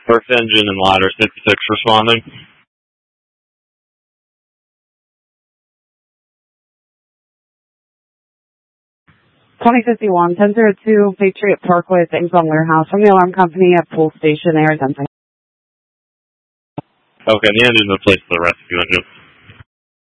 Earth engine and ladder 56 responding. 2051, 1002 Patriot Parkway, Amazon Warehouse. From the alarm company at Pool Station, Air 10. Okay, the engine replaced the rescue engine.